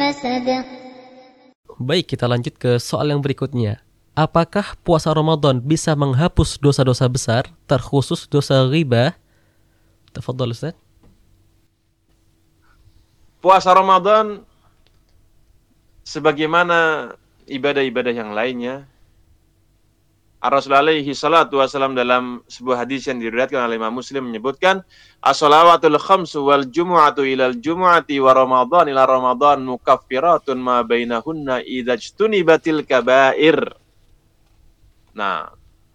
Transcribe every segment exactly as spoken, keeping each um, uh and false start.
مسد. Baik, kita lanjut ke soal yang berikutnya. Apakah puasa Ramadan bisa menghapus dosa-dosa besar, terkhusus dosa ghibah? Tafadhal Ustaz. Puasa Ramadan sebagaimana ibadah-ibadah yang lainnya, Rasulullah alaihi salatu wasallam dalam sebuah hadis yang diriwayatkan oleh Imam Muslim menyebutkan, as-salawatul khamsu wal jumu'atu ilal jumu'ati wa ramadan ila ramadan mukaffiratun ma bainahunna idza ijtunibatil kaba'ir. Nah,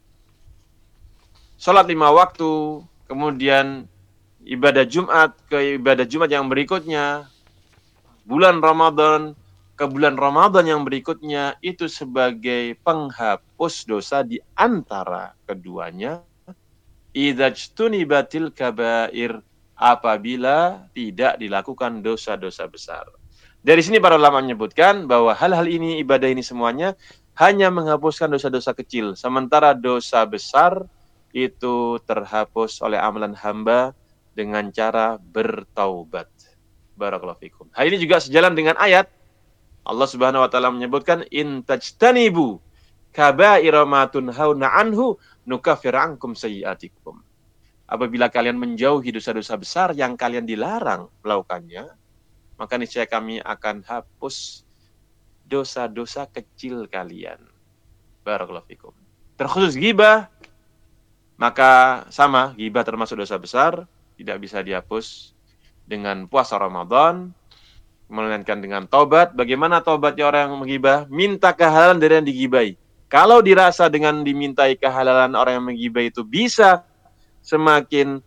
salat lima waktu, kemudian ibadah Jumat ke ibadah Jumat yang berikutnya, bulan Ramadan ke bulan Ramadan yang berikutnya, itu sebagai penghapus dosa di antara keduanya. Idza ijtunibatil kaba'ir, apabila tidak dilakukan dosa-dosa besar. Dari sini para ulama menyebutkan bahwa hal-hal ini, ibadah ini semuanya hanya menghapuskan dosa-dosa kecil, sementara dosa besar itu terhapus oleh amalan hamba dengan cara bertaubat. Barakallahu fikum. Hal ini juga sejalan dengan ayat Allah Subhanahu wa taala menyebutkan, in tajtanibu kaba'ira ma tunhauna anhu nukaffir ankum sayyi'atikum. Apabila kalian menjauhi dosa-dosa besar yang kalian dilarang melakukannya, maka niscaya kami akan hapus dosa-dosa kecil kalian. Barakallahu fikum. Terkhusus ghibah, maka sama, ghibah termasuk dosa besar, tidak bisa dihapus dengan puasa Ramadan, melainkan dengan taubat. Bagaimana taubatnya orang yang menggibah? Minta kehalalan dari yang digibahi. Kalau dirasa dengan dimintai kehalalan orang yang menggibah itu bisa semakin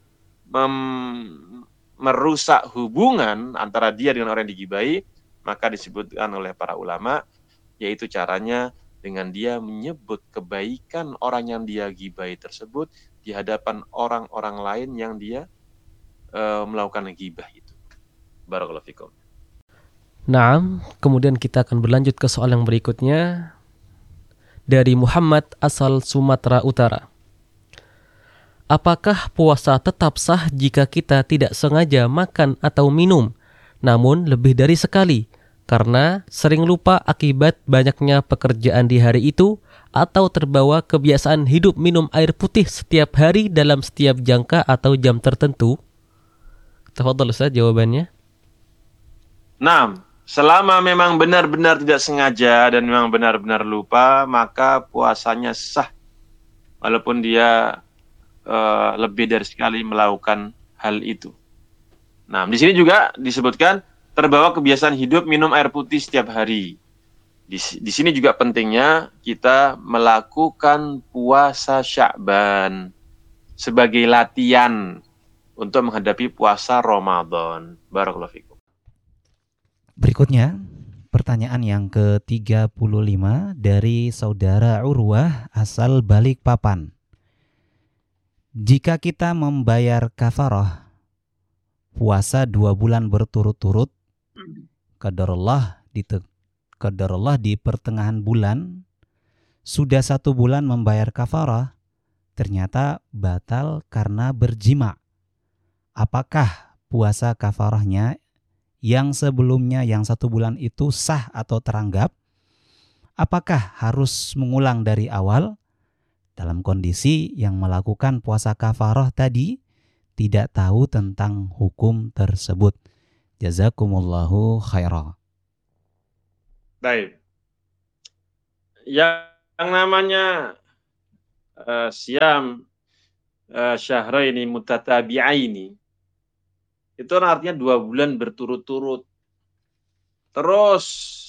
mem- merusak hubungan antara dia dengan orang yang digibahi, maka disebutkan oleh para ulama, yaitu caranya dengan dia menyebut kebaikan orang yang dia gibahi tersebut di hadapan orang-orang lain yang dia uh, melakukan gibah itu. Barakallahu fikum. Naam, kemudian kita akan berlanjut ke soal yang berikutnya dari Muhammad asal Sumatera Utara. Apakah puasa tetap sah jika kita tidak sengaja makan atau minum, namun lebih dari sekali, karena sering lupa akibat banyaknya pekerjaan di hari itu, atau terbawa kebiasaan hidup minum air putih setiap hari dalam setiap jangka atau jam tertentu? Tafadhal Ustaz jawabannya. Nah, selama memang benar-benar tidak sengaja dan memang benar-benar lupa, maka puasanya sah. Walaupun dia uh, lebih dari sekali melakukan hal itu. Nah, di sini juga disebutkan terbawa kebiasaan hidup minum air putih setiap hari. Di, di sini juga pentingnya kita melakukan puasa Sya'ban sebagai latihan untuk menghadapi puasa Ramadan. Barakallahu fikum. Berikutnya, pertanyaan yang ke tiga puluh lima dari saudara Urwah asal Balikpapan. Jika kita membayar kafarah puasa dua bulan berturut-turut, qadarullah di qadarullah di pertengahan bulan sudah satu bulan membayar kafarah, ternyata batal karena berjima. Apakah puasa kafarahnya yang sebelumnya yang satu bulan itu sah atau teranggap? Apakah harus mengulang dari awal? Dalam kondisi yang melakukan puasa kafarah tadi tidak tahu tentang hukum tersebut. Jazakumullahu khairan. Baik. Yang namanya uh, siam uh, syahraini mutatabi'aini, itu artinya dua bulan berturut-turut. Terus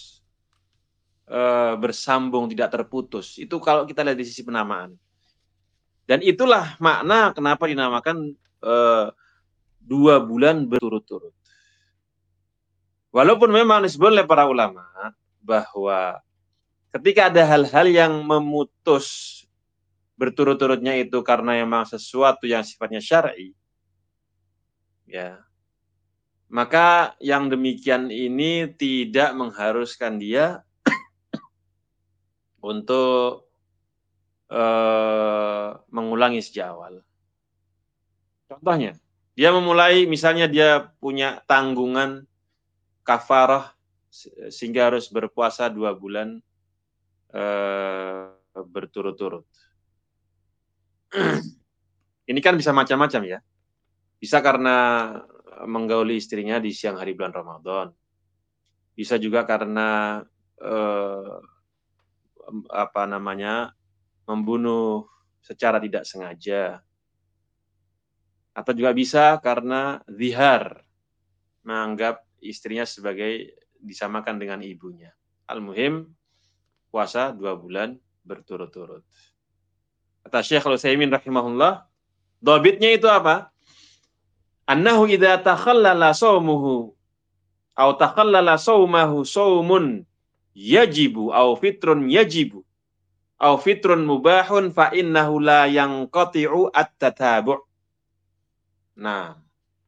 uh, bersambung, tidak terputus. Itu kalau kita lihat di sisi penamaan. Dan itulah makna kenapa dinamakan uh, dua bulan berturut-turut. Walaupun memang disebut oleh para ulama bahwa ketika ada hal-hal yang memutus berturut-turutnya itu karena memang sesuatu yang sifatnya syar'i, ya, maka yang demikian ini tidak mengharuskan dia untuk uh, mengulangi sejak awal. Contohnya, dia memulai, misalnya dia punya tanggungan kafarah sehingga harus berpuasa dua bulan uh, berturut-turut. Ini kan bisa macam-macam ya. Bisa karena menggauli istrinya di siang hari bulan Ramadan. Bisa juga karena uh, apa namanya membunuh secara tidak sengaja. Atau juga bisa karena zihar, menganggap istrinya sebagai disamakan dengan ibunya. Al-muhim, puasa dua bulan berturut-turut. Kata Syekh Al-Utsaimin rahimahullah, dhabitnya itu apa? Annahu idza takhallala shaumuhu aw takhallala shaumahu shaumun yajibu aw fitrun yajibu aw fitrun mubahun fa innahu la yanqati'u at-tatabu'. Nah,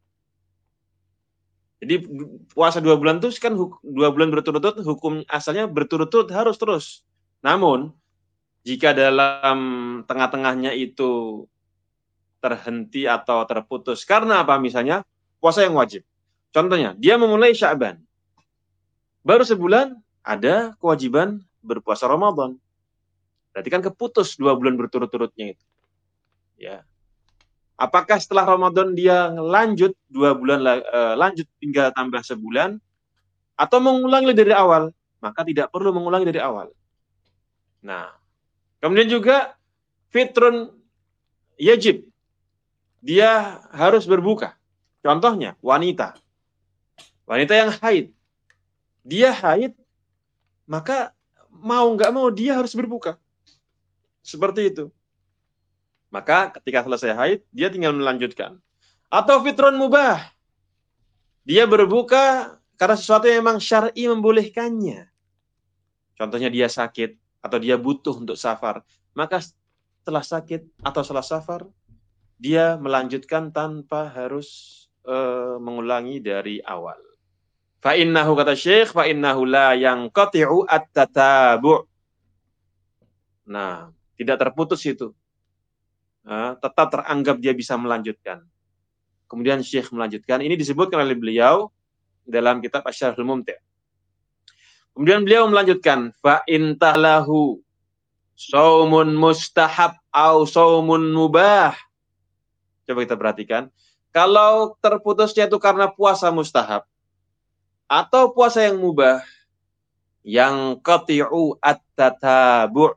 jadi puasa dua bulan itu kan dua bulan berturut-turut, hukum asalnya berturut-turut harus terus. Namun jika dalam tengah-tengahnya itu terhenti atau terputus karena apa, misalnya puasa yang wajib. Contohnya dia memulai Sya'ban, baru sebulan ada kewajiban berpuasa Ramadan. Berarti kan keputus dua bulan berturut-turutnya itu. Ya. Apakah setelah Ramadan dia lanjut dua bulan uh, lanjut tinggal tambah sebulan atau mengulangi dari awal? Maka tidak perlu mengulangi dari awal. Nah, kemudian juga fitrun yajib. Dia harus berbuka. Contohnya wanita. Wanita yang haid. Dia haid, maka mau nggak mau dia harus berbuka. Seperti itu. Maka ketika selesai haid, dia tinggal melanjutkan. Atau fitrun mubah. Dia berbuka karena sesuatu yang memang syar'i membolehkannya. Contohnya dia sakit atau dia butuh untuk safar. Maka setelah sakit atau setelah safar, dia melanjutkan tanpa harus uh, mengulangi dari awal. Fa innahu, kata Syekh, fa innahu la yanqati'u at-tatabu'. Nah, tidak terputus itu. Nah, tetap teranggap dia bisa melanjutkan. Kemudian Syekh melanjutkan, ini disebutkan oleh beliau dalam kitab Asy-Syarhul Mumti'. Kemudian beliau melanjutkan, fa intalahu shaumun mustahab au shaumun mubah. Coba kita perhatikan, kalau terputusnya itu karena puasa mustahab atau puasa yang mubah, yang qati'u at-tatabu'.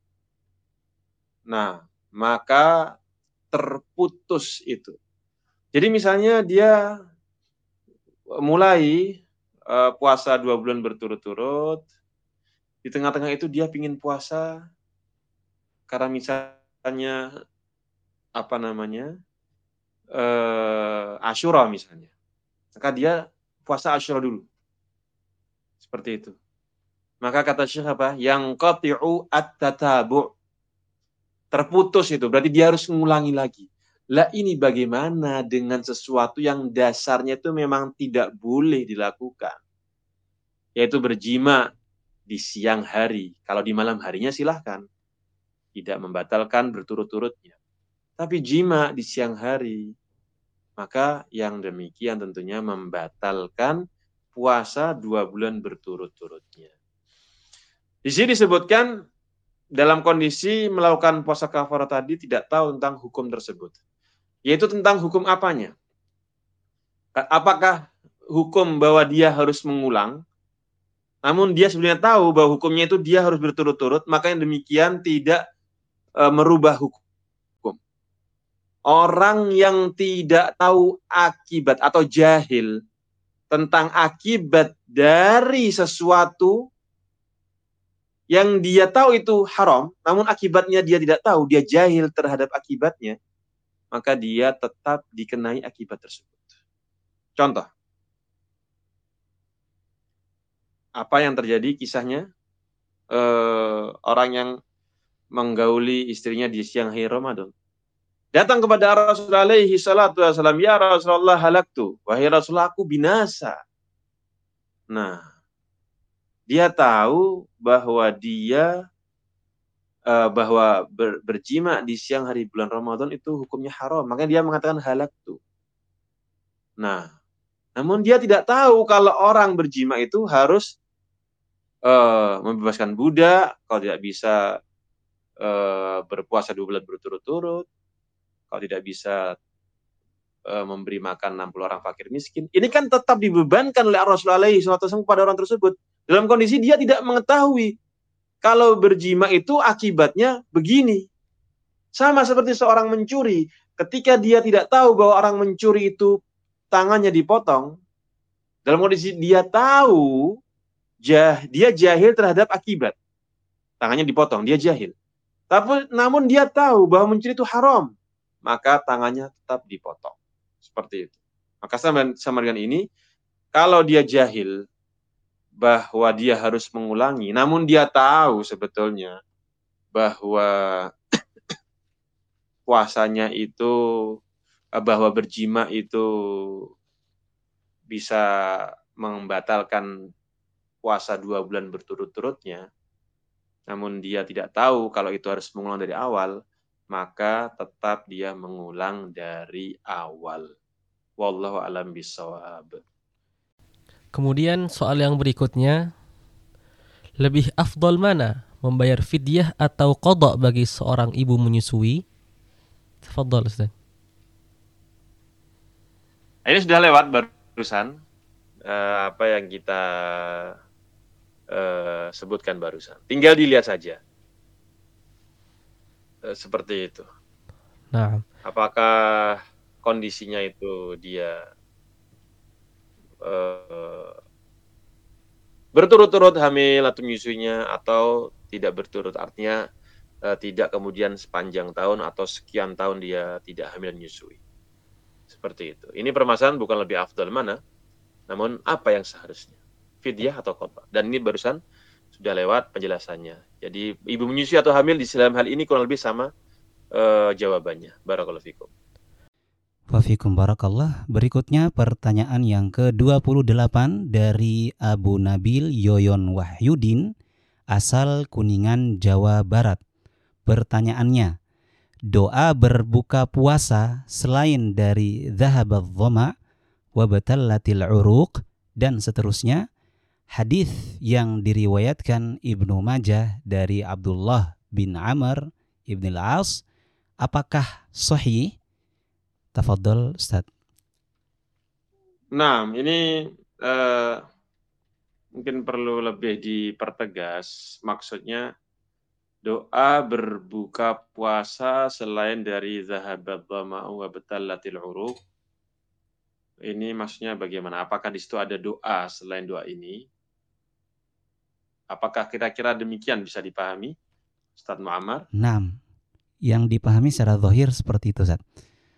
Nah, maka terputus itu. Jadi misalnya dia mulai uh, puasa dua bulan berturut-turut, di tengah-tengah itu dia pingin puasa karena misalnya apa namanya uh, Asyura misalnya, maka dia puasa Asyura dulu, seperti itu. Maka kata Syekh apa? Yang qati'u at-tatabu'. Terputus itu, berarti dia harus mengulangi lagi. Lah ini bagaimana dengan sesuatu yang dasarnya itu memang tidak boleh dilakukan. Yaitu berjima di siang hari. Kalau di malam harinya silahkan. Tidak membatalkan berturut-turutnya. Tapi jima di siang hari, maka yang demikian tentunya membatalkan puasa dua bulan berturut-turutnya. Di sini disebutkan dalam kondisi melakukan puasa kafarah tadi tidak tahu tentang hukum tersebut. Yaitu tentang hukum apanya? Apakah hukum bahwa dia harus mengulang, namun dia sebenarnya tahu bahwa hukumnya itu dia harus berturut-turut, maka yang demikian tidak e, merubah hukum. Orang yang tidak tahu akibat atau jahil tentang akibat dari sesuatu yang dia tahu itu haram, namun akibatnya dia tidak tahu, dia jahil terhadap akibatnya, maka dia tetap dikenai akibat tersebut. Contoh, apa yang terjadi kisahnya? E, orang yang menggauli istrinya di siang hari Ramadan. Datang kepada Rasulullah alaihi salatu wasallam, ya Rasulullah halaktu, wahai Rasulullah aku binasa. Nah, dia tahu bahwa dia uh, bahwa ber, berjima di siang hari bulan Ramadan itu hukumnya haram. Makanya dia mengatakan halaktu. Nah, Namun dia tidak tahu kalau orang berjima itu harus uh, membebaskan budak, kalau tidak bisa uh, berpuasa dua bulan berturut-turut, kalau tidak bisa uh, memberi makan enam puluh orang fakir miskin. Ini kan tetap dibebankan oleh Rasulullah shallallahu alaihi wasallam kepada orang tersebut. Dalam kondisi dia tidak mengetahui kalau berjima itu akibatnya begini. Sama seperti seorang mencuri. Ketika dia tidak tahu bahwa orang mencuri itu tangannya dipotong, dalam kondisi dia tahu, jah, dia jahil terhadap akibat. Tangannya dipotong, dia jahil. Tapi namun dia tahu bahwa mencuri itu haram, maka tangannya tetap dipotong. Seperti itu. Maka sama, sama dengan ini, kalau dia jahil bahwa dia harus mengulangi, namun dia tahu sebetulnya bahwa puasanya itu, bahwa berjima itu bisa membatalkan puasa dua bulan berturut-turutnya, namun dia tidak tahu kalau itu harus mengulang dari awal, maka tetap dia mengulang dari awal. Wallahu a'lam bishawab. Kemudian soal yang berikutnya, lebih afdol mana, membayar fidyah atau qadha bagi seorang ibu menyusui? Tafadhal Ustaz. Ini sudah lewat barusan uh, apa yang kita uh, sebutkan barusan. Tinggal dilihat saja. Uh, seperti itu. Nah, apakah kondisinya itu dia Uh, berturut-turut hamil atau menyusuinya atau tidak berturut, artinya uh, tidak kemudian sepanjang tahun atau sekian tahun dia tidak hamil dan menyusui. Seperti itu. Ini permasalahan bukan lebih afdal mana, namun apa yang seharusnya, fidyah atau qadha. Dan ini barusan sudah lewat penjelasannya. Jadi ibu menyusui atau hamil di dalam hal ini kurang lebih sama uh, jawabannya. Barakallahu fikum. Wafikum barakallah. Berikutnya pertanyaan yang ke dua puluh delapan dari Abu Nabil Yoyon Wahyudin, asal Kuningan, Jawa Barat. Pertanyaannya, doa berbuka puasa selain dari dhahabadh dhama wa batallatil uruq dan seterusnya, hadis yang diriwayatkan Ibnu Majah dari Abdullah bin Amr ibn al-As, apakah sahih? Tafadhol Ustaz. Nah, ini uh, mungkin perlu lebih dipertegas. Maksudnya doa berbuka puasa selain dari dhahabadh dhama'u wa batallatil uruq. Ini maksudnya bagaimana? Apakah di situ ada doa selain doa ini? Apakah kira-kira demikian bisa dipahami, Ustaz Muammar? Naam. Yang dipahami secara zahir seperti itu, Ustaz.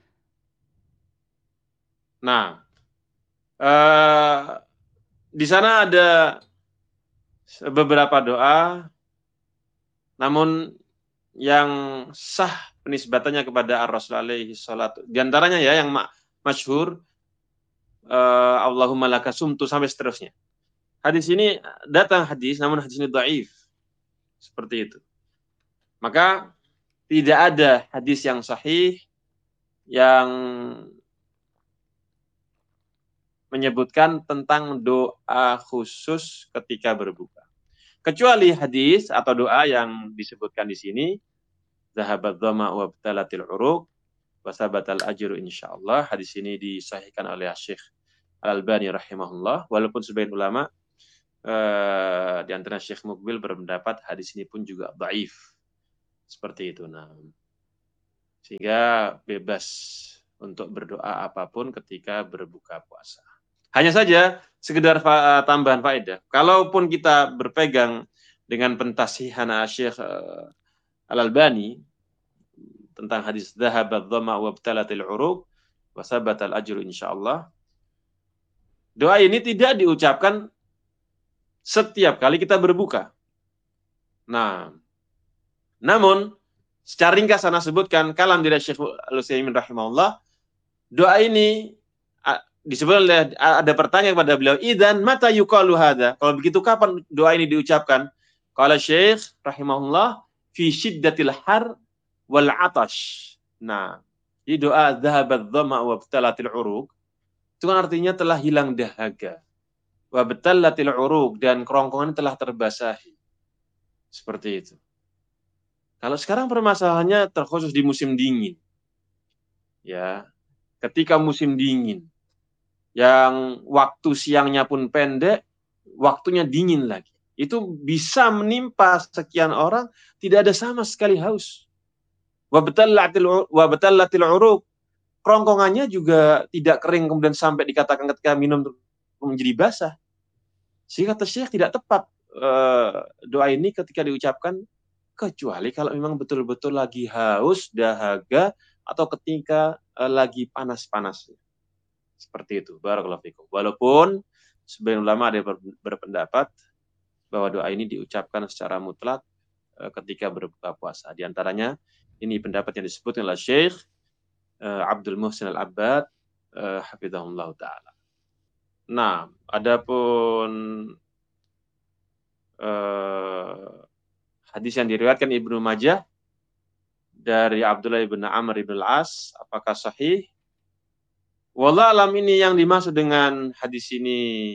Nah, uh, di sana ada beberapa doa, namun yang sah penisbatannya kepada Ar-Rasul alaihi salatu. Di antaranya ya yang ma- masyhur, uh, Allahumma laka sumtu sampai seterusnya. Hadis ini datang hadis, namun hadis ini dhaif. Seperti itu. Maka tidak ada hadis yang sahih yang menyebutkan tentang doa khusus ketika berbuka. Kecuali hadis atau doa yang disebutkan di sini, zahabadh dhama wa btalatil uruq wa sabatal ajru insyaallah. Hadis ini disahihkan oleh Syekh Al-Albani rahimahullah, walaupun sebagian ulama uh, di antara Syekh Muqbil berpendapat hadis ini pun juga dhaif. Seperti itu. Nah, sehingga bebas untuk berdoa apapun ketika berbuka puasa. Hanya saja sekedar fa- tambahan faedah. Kalaupun kita berpegang dengan pentasihan Syekh uh, Al-Albani tentang hadis dhahabadh dhama wa btalatil uruq wa sabatal ajru insyaallah, doa ini tidak diucapkan setiap kali kita berbuka. Nah, namun secara ringkas saya sebutkan kalam dari Syekh Al-Utsaimin rahimahullah, doa ini disebut oleh, ada pertanyaan kepada beliau, idzan mata yuqalu hadza? Kalau begitu kapan doa ini diucapkan? Qala Syekh rahimahullah fi syiddatil har wal atash. Nah, di doa dhahabadh dhama wa btalatil uruq Itu kan artinya telah hilang dahaga. Wa batallatil uruq, dan kerongkongan telah terbasahi. Seperti itu. Kalau sekarang permasalahannya terkhusus di musim dingin. Ya, ketika musim dingin, yang waktu siangnya pun pendek, waktunya dingin lagi. Itu bisa menimpa sekian orang, tidak ada sama sekali haus. Wa batallatil uruq, kerongkongannya juga tidak kering kemudian sampai dikatakan ketika minum menjadi basah. Sehingga kata Syekh tidak tepat uh, doa ini ketika diucapkan kecuali kalau memang betul-betul lagi haus, dahaga, atau ketika uh, lagi panas-panasnya. Seperti itu. Barakallahu fikum. Walaupun sebagian ulama ada yang berpendapat bahwa doa ini diucapkan secara mutlak uh, ketika berbuka puasa. Di antaranya ini pendapat yang disebut oleh Syekh uh, Abdul Muhsin Al-Abbad uh, hafizahullah ta'ala. Nah, adapun uh, hadis yang diriwayatkan Ibnu Majah dari Abdullah bin Amr bin Al-As, apakah sahih? Wallah alam, ini yang dimaksud dengan hadis ini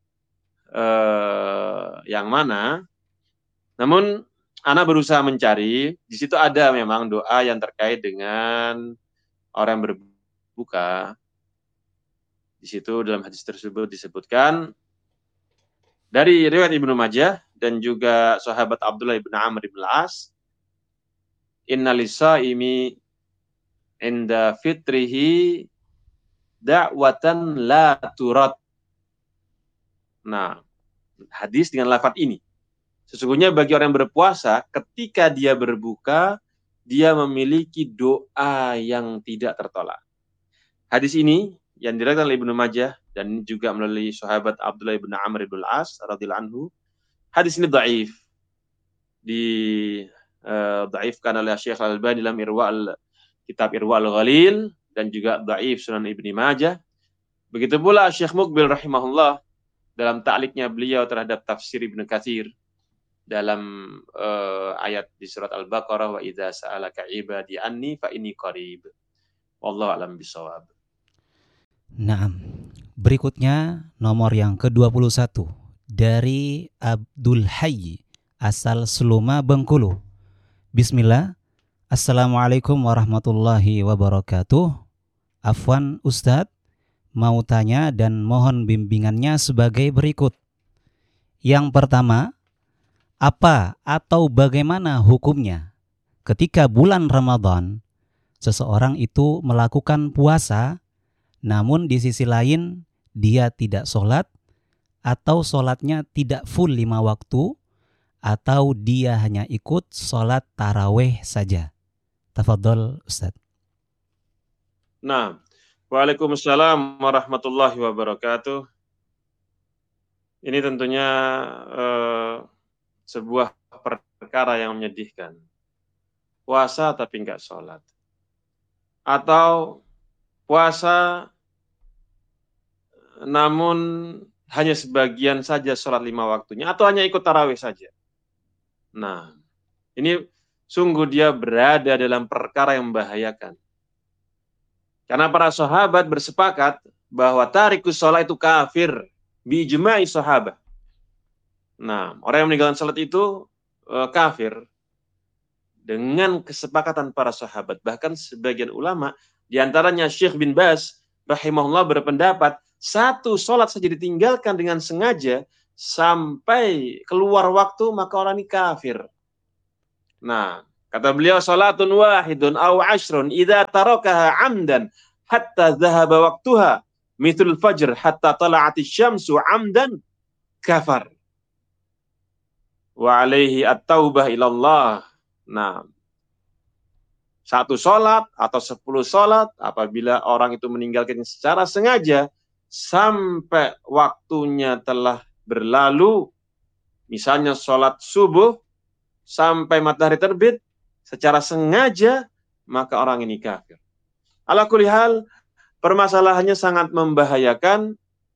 uh, yang mana? Namun ana berusaha mencari, di situ ada memang doa yang terkait dengan orang yang berbuka. Di situ dalam hadis tersebut disebutkan dari riwayat Ibnu Majah dan juga sahabat Abdullah bin Amr bin Al-As, inna lisaimi inda fitrihi da'watan la turad. Nah, hadis dengan lafaz ini. Sesungguhnya bagi orang yang berpuasa, ketika dia berbuka, dia memiliki doa yang tidak tertolak. Hadis ini yang diriwayatkan oleh Ibnu Majah dan juga melalui sahabat Abdullah bin Amr bin Al-As radhiyallahu anhu. Hadis ini dhaif. Di uh, dhaifkan oleh Syekh Al-Albani dalam Irwa' kitab Irwa' Al-Ghalil dan juga dhaif Sunan Ibnu Majah. Begitu pula Syekh Muqbil rahimahullah dalam ta'liqnya beliau terhadap tafsir Ibnu Katsir dalam uh, ayat di surat Al-Baqarah, wa idza sa'alaka 'ibadi anni fa inni qarib. Wallahu a'lam bishawab. Naam. Berikutnya nomor yang ke dua puluh satu dari Abdul Hayy asal Seluma, Bengkulu. Bismillah. Assalamualaikum warahmatullahi wabarakatuh. Afwan Ustadz, mau tanya dan mohon bimbingannya sebagai berikut. Yang pertama, apa atau bagaimana hukumnya ketika bulan Ramadan seseorang itu melakukan puasa, namun di sisi lain dia tidak sholat, atau sholatnya tidak full lima waktu, atau dia hanya ikut sholat taraweh saja. Tafadhol Ustaz. Nah, waalaikumsalam warahmatullahi wabarakatuh. Ini tentunya eh, sebuah perkara yang menyedihkan. Puasa tapi nggak sholat. Atau puasa namun hanya sebagian saja sholat lima waktunya, atau hanya ikut tarawih saja. Nah, ini sungguh dia berada dalam perkara yang membahayakan. Karena para sahabat bersepakat bahwa tarikus sholat itu kafir bi ijma'i sahabat. Nah, orang yang meninggalkan sholat itu uh, kafir dengan kesepakatan para sahabat. Bahkan sebagian ulama, diantaranya Syekh bin Baz rahimahullah berpendapat, satu sholat saja ditinggalkan dengan sengaja sampai keluar waktu, maka orang ini kafir. Nah, kata beliau, sholatun wahidun aw ashrun idza tarakaha amdan hatta dhahaba waktuha mithlul fajr hatta tala'atis syamsu amdan kafar. Wa alaihi at-taubah ilallah. Nah, satu sholat atau sepuluh sholat, apabila orang itu meninggalkan secara sengaja sampai waktunya telah berlalu, misalnya sholat subuh sampai matahari terbit secara sengaja, maka orang ini kafir. Ala kulli hal, permasalahannya sangat membahayakan.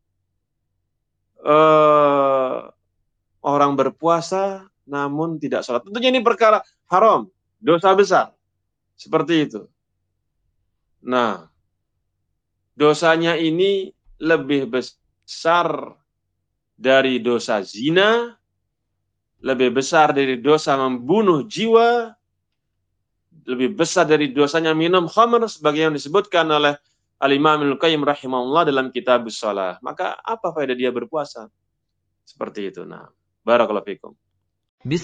Eh, orang berpuasa namun tidak sholat. Tentunya ini perkara haram, dosa besar. Seperti itu. Nah, dosanya ini lebih besar dari dosa zina, lebih besar dari dosa membunuh jiwa, lebih besar dari dosanya minum khamr, sebagai yang disebutkan oleh Al-Imam Ibnu Qayyim rahimahullah dalam kitab Shalah. Maka apa faedah dia berpuasa? Seperti itu. Nah, barakallahu fikum.